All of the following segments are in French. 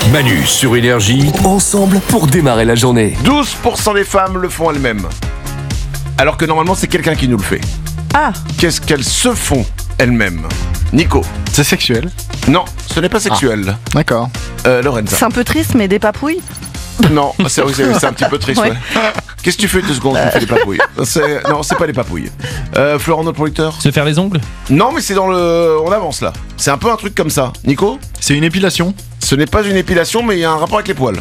Manu sur Énergie, ensemble pour démarrer la journée. 12% des femmes le font elles-mêmes. Alors que normalement, c'est quelqu'un qui nous le fait. Ah, Qu'est-ce qu'elles se font elles-mêmes? Nico? C'est sexuel. Non, ce n'est pas sexuel. D'accord. Lorenza? c'est un peu triste, mais des papouilles. Non, c'est un petit peu triste, ouais. Ouais. Qu'est-ce que tu fais 2 secondes? Tu fais des papouilles. Non, c'est pas des papouilles. Florent, notre producteur? Se faire les ongles? Non, mais c'est dans le... On avance là. C'est un peu un truc comme ça. Nico? C'est une épilation. Ce n'est pas une épilation, mais il y a un rapport avec les poils.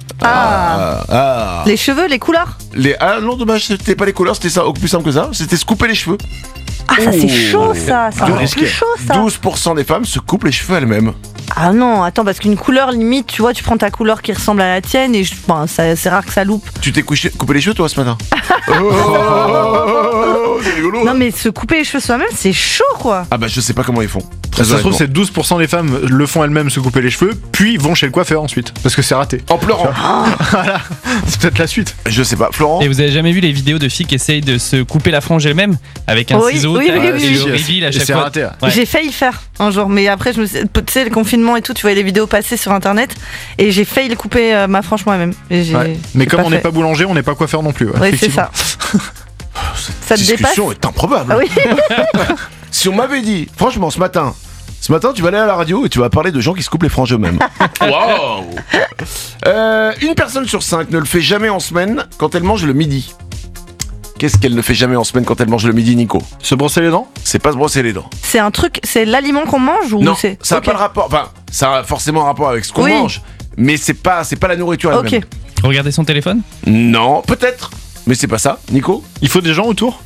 Les cheveux, les couleurs. Ah non, dommage, c'était pas les couleurs, c'était ça, au plus simple que ça. C'était se couper les cheveux. Ah, ça c'est chaud ça. C'est encore risqué. plus chaud ça. 12% des femmes se coupent les cheveux elles-mêmes. Ah non, attends, parce qu'une couleur limite, tu vois, tu prends ta couleur qui ressemble à la tienne et c'est rare que ça loupe. Tu t'es coupé les cheveux toi ce matin? Oh, c'est rigolo. Non mais se couper les cheveux soi-même, c'est chaud quoi. Ah bah je sais pas comment ils font. Très Ça se trouve, honnêtement. c'est 12% des femmes le font elles-mêmes se couper les cheveux, puis vont chez le coiffeur ensuite. Parce que c'est raté. En pleurant. Voilà. C'est peut-être la suite. Je sais pas. Florent? Et vous avez jamais vu les vidéos de filles qui essayent de se couper la frange elles-mêmes avec un Oui, ciseau oui, tac, oui, et oui, le oui. reveal à Et chaque c'est fois. raté. Ouais. J'ai failli le faire un jour, mais après, tu sais, le confinement et tout, tu voyais les vidéos passer sur internet et j'ai failli le couper ma frange moi-même. Et Ouais. Mais j'ai comme on n'est fait. pas boulanger, on n'est pas coiffeur non plus. Ouais, Ouais, c'est effectivement. ça. Ça te dépasse. Discussion est improbable. Ah oui. Si on m'avait dit, franchement, ce matin, tu vas aller à la radio et tu vas parler de gens qui se coupent les franges eux-mêmes. Waouh. Une personne sur 5 ne le fait jamais en semaine quand elle mange le midi. Qu'est-ce qu'elle ne fait jamais en semaine quand elle mange le midi, Nico? Se brosser les dents. C'est pas se brosser les dents. C'est un truc, c'est l'aliment qu'on mange ou Non, c'est. ça n'a Ok. pas le rapport. Enfin, ça a forcément un rapport avec ce qu'on Oui. mange, mais c'est pas la nourriture elle-même. Ok. Regardez son téléphone? Non, peut-être, mais c'est pas ça, Nico. Il faut des gens autour.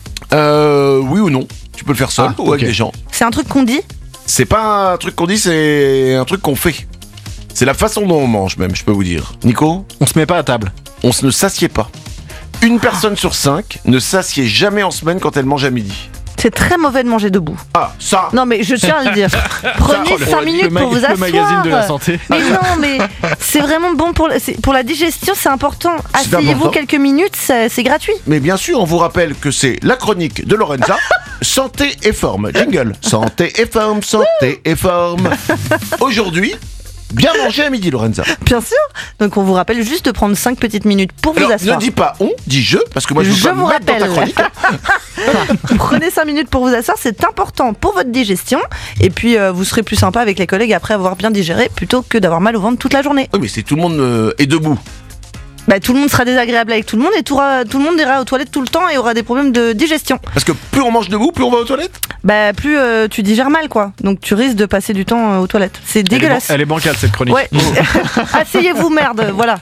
Oui ou non. Tu peux le faire seul Ah, ou avec ok. des gens. C'est un truc qu'on dit. C'est pas un truc qu'on dit, c'est un truc qu'on fait. C'est la façon dont on mange même, je peux vous dire. Nico, On se met pas à table. on ne s'assied pas. Une personne sur 5 ne s'assied jamais en semaine quand elle mange à midi. C'est très mauvais de manger debout. Ah, ça. Non mais je tiens à le dire. Prenez 5 minutes pour vous asseoir. Le magazine de la santé. Mais non, mais c'est vraiment bon pour la digestion, c'est important. C'est Asseyez-vous important. quelques minutes, c'est gratuit. Mais bien sûr, on vous rappelle que c'est la chronique de Lorenza. Santé et forme. Jingle. Santé et forme, santé et forme. Aujourd'hui, bien manger à midi, Lorenza. Bien sûr. Donc on vous rappelle juste de prendre 5 petites minutes pour vous Alors, asseoir. ne dis pas on, dis je, parce que moi je veux Je pas me vous mettre dans ta rappelle. chronique. Prenez 5 minutes pour vous asseoir, c'est important pour votre digestion. Et puis vous serez plus sympa avec les collègues après avoir bien digéré plutôt que d'avoir mal au ventre toute la journée. Oui, mais c'est tout le monde est debout. Bah, tout le monde sera désagréable avec tout le monde et tout le monde ira aux toilettes tout le temps et aura des problèmes de digestion. Parce que plus on mange debout, plus on va aux toilettes. Bah plus tu digères mal quoi. Donc tu risques de passer du temps aux toilettes. C'est dégueulasse. Elle est bancale cette chronique. Ouais. Asseyez-vous merde, voilà.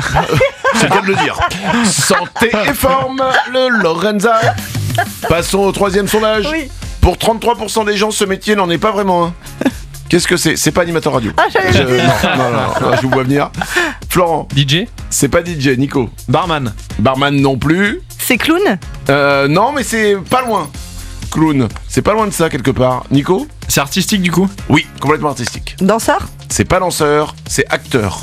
C'est le cas de le dire. Santé et forme, le Lorenza. Passons au 3e sondage. Oui. Pour 33% des gens, ce métier n'en est pas vraiment un. Qu'est-ce que c'est? C'est pas animateur radio. Ah, j'allais le dire. Non, je vous vois venir. Florent, DJ? c'est pas DJ. Nico, Barman. barman non plus. C'est clown. Non, mais c'est pas loin. Clown, c'est pas loin de ça quelque part. Nico? C'est artistique du coup. Oui, complètement artistique. Danseur. C'est pas danseur, c'est acteur.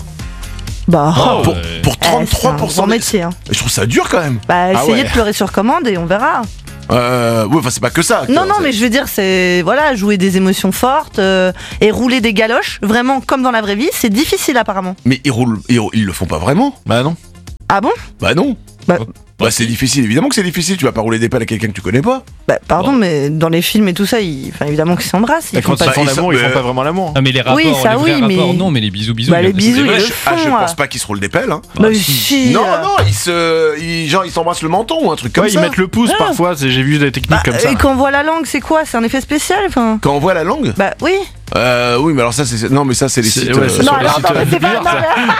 Bah, Pour c'est un 33% grand métier. Hein. Je trouve ça dur quand même. Bah, essayez ouais. de pleurer sur commande et on verra. Oui, enfin c'est pas que ça. acteur, Non, c'est- mais je veux dire, c'est voilà, jouer des émotions fortes et rouler des galoches, vraiment comme dans la vraie vie, c'est difficile apparemment. Mais ils le font pas vraiment. Bah non. Ah bon? Bah non. Bah, Bah c'est difficile, évidemment que c'est difficile. Tu vas pas rouler des pelles à quelqu'un que tu connais pas. bah, pardon, Bon. mais dans les films et tout ça, enfin, évidemment qu'ils s'embrassent. Ils Et font quand pas ils de- font l'amour, ils mais- font pas vraiment l'amour. Ah mais les rapports, Oui, ça, les vrais oui, mais- rapports, non, mais les bisous, Bah, les il y a bisous, c'est ils vrai. le Je font. pense pas qu'ils se roulent des pelles. Hein. Bah, Ah, si. Non, ils s'embrassent le menton ou un truc comme Ouais, ça. ils mettent le pouce parfois. J'ai vu des techniques Bah, comme ça. et quand on voit la langue, c'est quoi? C'est un effet spécial, enfin. Quand on voit la langue. Bah oui. Oui, mais alors ça c'est non, mais ça c'est les C'est- sites. ouais, c'est Non, sur les alors, sites, attends, mais c'est pas. bizarres,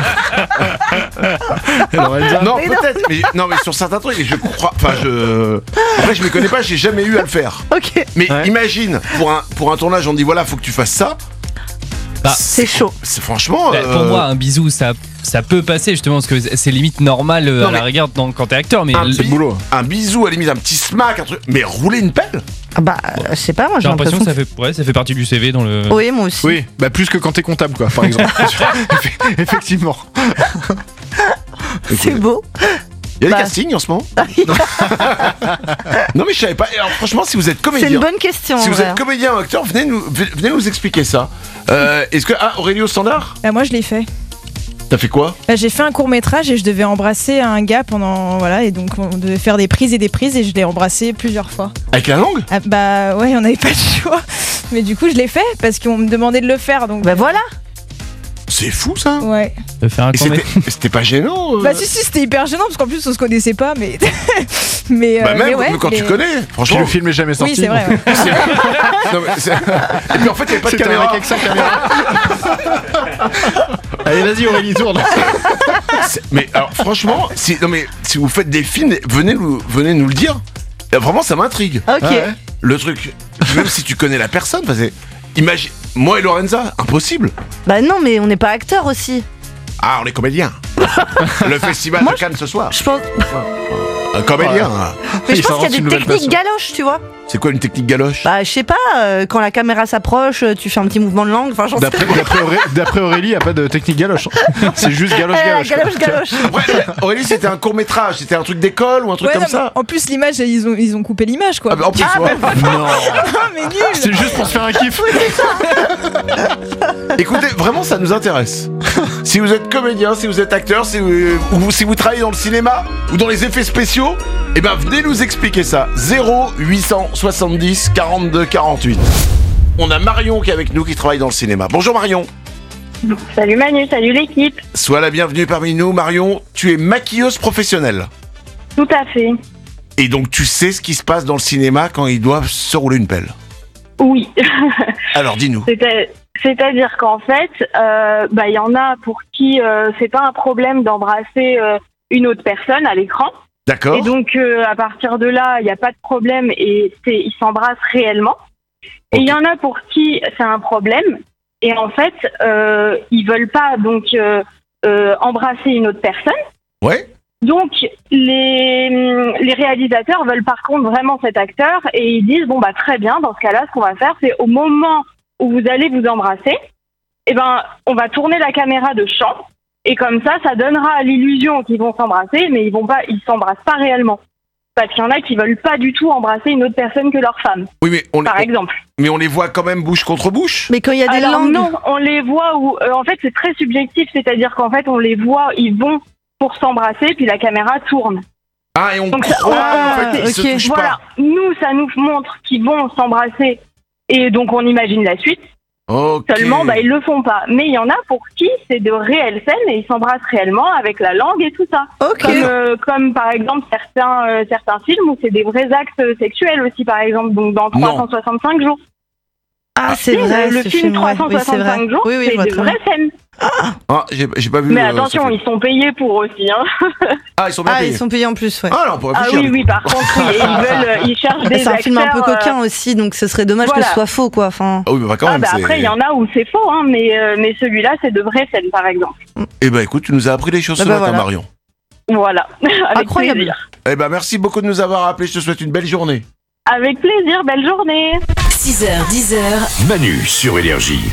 Lorenza. Non, Mais peut-être, mais sur certains trucs, et je crois. Enfin, après, je me connais pas, j'ai jamais eu à le faire. Ok. Mais Ouais. imagine, pour un tournage, on dit voilà, faut que tu fasses ça. Bah, C'est chaud. C'est franchement. Bah, pour moi, un bisou, ça peut passer justement parce que c'est limite normal Non, à la mais- rigueur quand t'es acteur, mais un, c'est le boulot. un bisou, à la limite, un petit smack, un truc. Mais rouler une pelle? Ah bah, je sais pas, moi j'ai l'impression que ça fait partie du CV dans le. Oui, moi aussi. Oui, bah plus que quand t'es comptable quoi, par exemple. Effectivement. C'est beau. Il y a Bah. des castings en ce moment? Non, mais je savais pas. Et alors, franchement, si vous êtes C'est une comédien. bonne question. Si en vous vrai. êtes comédien ou acteur, venez nous expliquer ça. Est-ce que. Ah, Aurélio Standard? Moi, je l'ai fait. T'as fait quoi? J'ai fait un court-métrage et je devais embrasser un gars pendant. Voilà, et donc on devait faire des prises et je l'ai embrassé plusieurs fois. Avec la langue? Ah, bah ouais, on n'avait pas le choix. Mais du coup, je l'ai fait parce qu'on me demandait de le faire. Donc, Bah voilà. C'est fou ça. ouais. De faire un Et c'était pas gênant Bah si, c'était hyper gênant parce qu'en plus, on se connaissait pas, mais. mais Bah même mais ouais, quand tu connais, Puis franchement. le film est jamais sorti. Oui, c'est vrai. Ouais. Non, et puis en fait, il n'y avait pas de C'était caméra. avec sa caméra. Allez, vas-y Aurélie, tourne. Mais alors, franchement, si vous faites des films, venez nous le dire. Vraiment, ça m'intrigue. Ok. Ouais. Le truc, même si tu connais la personne, parce que, imagine, moi et Lorenza, impossible. Bah non, mais on n'est pas acteur aussi. Ah, on est comédien. Le festival de Cannes ce soir. Je pense. Un comédien. Mais je Il pense qu'il y a s'avance une des nouvelle techniques passion. galoches, tu vois. C'est quoi une technique galoche? Bah je sais pas, quand la caméra s'approche, tu fais un petit mouvement de langue. Enfin, j'en sais D'après Aurélie, il n'y a pas de technique galoche. C'est juste rien. galoche. Galoche. Ouais, Aurélie, c'était un court métrage, c'était un truc d'école ou un truc Ouais, comme non, ça? mais en plus, l'image, ils ont coupé l'image, quoi. Ah, bah, en plus, ouais. Non. Ah, mais nul. C'est juste pour se faire un kiff. Écoutez, vraiment, ça nous intéresse. Si vous êtes comédien, si vous êtes acteur, si vous travaillez dans le cinéma ou dans les effets spéciaux, eh ben venez nous expliquer ça. 0870 42 48. On a Marion qui est avec nous, qui travaille dans le cinéma. Bonjour Marion. Salut Manu, salut l'équipe. Sois la bienvenue parmi nous. Marion, tu es maquilleuse professionnelle. Tout à fait. Et donc tu sais ce qui se passe dans le cinéma quand ils doivent se rouler une pelle. Oui. Alors dis-nous. C'est-à-dire qu'en fait, il y en a pour qui c'est pas un problème d'embrasser une autre personne à l'écran. D'accord. Et donc à partir de là, il n'y a pas de problème et ils s'embrassent réellement. Et il y en a pour qui c'est un problème. Et en fait, ils veulent pas donc embrasser une autre personne. Ouais. Donc, les réalisateurs veulent par contre vraiment cet acteur et ils disent, bon, bah très bien, dans ce cas-là, ce qu'on va faire, c'est au moment où vous allez vous embrasser, on va tourner la caméra de champ et comme ça donnera l'illusion qu'ils vont s'embrasser, mais ils s'embrassent pas réellement. Parce qu'il y en a qui veulent pas du tout embrasser une autre personne que leur femme, Oui, mais par exemple. mais on les voit quand même bouche contre bouche. Mais quand il y a des Alors langues. non, on les voit où, en fait, c'est très subjectif, c'est-à-dire qu'en fait, on les voit, ils vont pour s'embrasser, puis la caméra tourne. Ah, et on Donc, croit en fait ils ok. se touchent Voilà, nous, ça nous montre qu'ils vont s'embrasser et donc on imagine la suite. pas. Ok. Seulement, ils le font pas. Mais il y en a pour qui c'est de réelles scènes et ils s'embrassent réellement avec la langue et tout ça. Ok. Comme par exemple certains films où c'est des vrais actes sexuels aussi, par exemple, donc dans Non. 365 jours. Ah, c'est Si, vrai. le ce film ouais. Oui, c'est vrai. 365 jours, Oui, je c'est vois de très bien. vraies scènes. Ah, j'ai pas vu. Mais ce attention, film. ils sont payés pour aussi. Hein. Ah, ils sont bien Ah, payés. ils sont payés en plus, ouais. Ah, là, on pourrait Ah réfléchir. oui, par contre, ils cherchent Et des c'est un film un peu acteurs, coquin aussi, donc ce serait dommage voilà. que ce soit faux, quoi. Enfin. Ah oui, bah quand même. c'est- après, il y en a où c'est faux, hein, mais celui-là, c'est de vraies scènes, par exemple. Eh ben écoute, tu nous as appris les choses Ah ce bah matin, voilà. Marion. Voilà. Avec Incroyable. plaisir. Eh ben merci beaucoup de nous avoir appelés. Je te souhaite une belle journée. Avec plaisir, belle journée. 6h, 10h, Manu sur Énergie.